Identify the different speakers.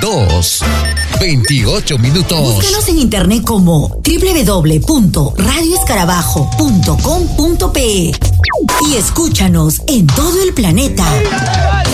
Speaker 1: 2:28.
Speaker 2: Búscanos en internet como www.radioescarabajo.com.pe y escúchanos en todo el planeta.